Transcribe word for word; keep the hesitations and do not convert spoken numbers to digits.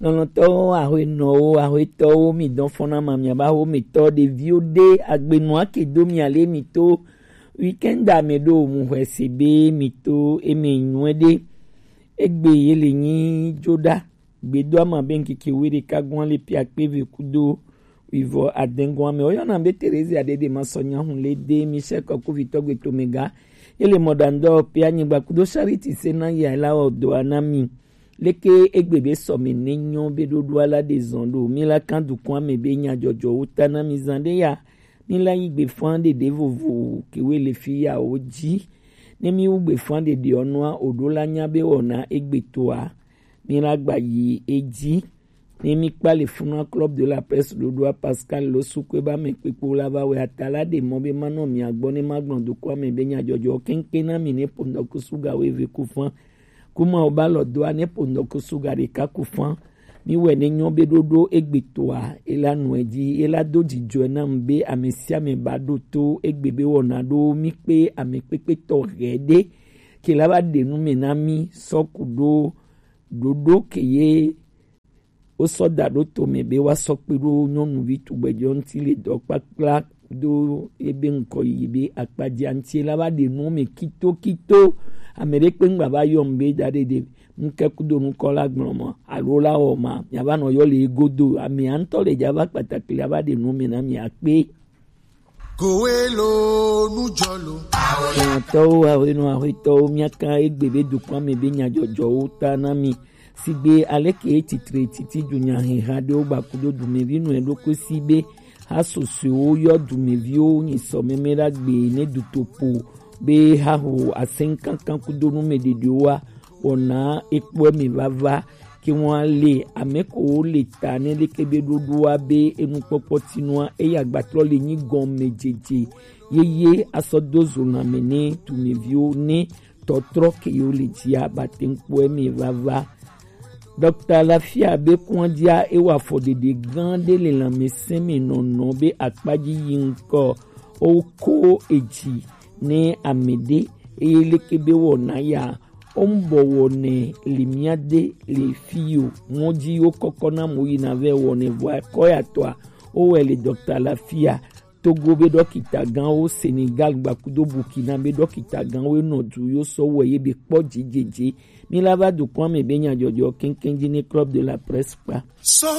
Lọ́nàtọ́ àhóe nọ́wó àhóe tọ́wó mi dán fọ́nà màmí àbáwó mi tọ́ de vi ó dé agbẹnu akédo mi àlẹ́ mi tó wíkẹ́ndà mi dó mu hẹ̀sì bẹ́ mi tó èmi ìyún ẹ̀ dé egbe yẹlẹ yín jódà gbẹdọ àmà bẹ́ẹ̀ kékeré wéré kágbọ́n lè pi àpévé kúdó ìvọ̀ àdẹ́ngọ́n àmì ọ̀yọ́ náà bẹ́ẹ̀ tẹ̀rẹ́sì àdédè máa sọ yahun lé dé mi sẹ́kọ̀ kó fi tọ́gbẹ́ tó mi ga yẹlẹ mọ̀dàndọ́ pé ànyìnbá kúdó sárìtì sẹ́nà yà láwọ̀ ọ̀dọ́ anami leke egbebe sɔmi ne nyɔ be ɖoɖo ala de zɔn do mi la kan dukɔa me be nyadzɔdzɔ wo tana mi zã ɖe ya mi la yi gbe fã ɖeɖe vovo kewoe le fi ya wo dzi ne mi wo gbe fã ɖeɖe ɔnua oɖo la nya be wɔna egbe toa mi la gba yi edzi ne mi kpa le funua club de la presse ɖoɖoa pascal lo sukue ba me kpekpe la va wɔ ata la de mɔ be manɔ mia gbɔ ne ma gblɔ dukɔa me be nyadzɔdzɔ keŋkeŋ na mi ne pondɔku suga wo eve ku fã kuma ọba lọ́dọ̀ anẹ́pọ̀ ndọ́kọ̀sọ gàdé kakú fún mi wẹ̀ ní yọ́n bẹ́ dódó egbètòa elanu ẹ̀dí eladójijọ́ náà ń bẹ́ àmì sí àmì ìbádó tó egbèbé wọ̀nà dó mi pé àmì pépé tọ̀ rẹ̀ dé kí lábà dènú mi náà mi sọ́kù dó dódó kéye ó sọ́dà dó tó mi bẹ́ wá sọ́ pé dó nyɔnuvi tùgbẹ̀jọ́ ntí lè dọ́ kpákpá dó ebe ŋkɔ yìí bẹ́ àkpàdé ntí lábà dènú mi kítókító amere kpe ŋgbà bá yọ mbe da de de ŋkɛkudo ŋkɔ la gblɔ mɔ alo la wɔ ma miava nɔ yɔ le godo ami antɔ le dzava kpatakli ava de nu mi na mia kpe. kowe lo nujɔlo. tɔwo ahoenu ahoetɔwo miaka egbe be dukɔa me be nyadzɔdzɔwo ta na mi si gbe ale ke titre titi dunyaheha ɖewo gbakudo dumevi nu eɖoko si be hasosoewo yɔ dumeviwo nyisɔ meme ɖa gbe ne dutoƒo be haho asenkankan kudonu me dedewoa wɔna ekpɔ mi vava ke wɔn le ame ko le ta ne leke be ɖoɖoa be enukpɔkpɔ tinua eye agbatrɔ le nyi gɔme dzedze yeye asɔdo zona me ne tumeviwo ne tɔtrɔ ke yewo le dzia bate ŋkpɔ mi vava dɔkita lafia be kɔndia ewɔ afɔɖeɖe gã ɖe le lãmesẽ me nɔnɔ be akpadzi yi ŋkɔ woko edzi ne amede eye leke be wɔna ya ɔmbɔwɔ ne limia de le fio ŋɔdzi wo kɔkɔ na mo yina vɛ wɔ ne vɔa kɔyatɔa wowɔ le dɔkita lafia togo be dɔkita gãwo senegal gbakudo burkina be dɔkita gãwo nɔ du yo sɔ wɔ ye be kpɔ dzidzedze mi la va dukɔa me be nyadzɔdzɔ keŋkeŋ dzi ne club de la presse kpa. So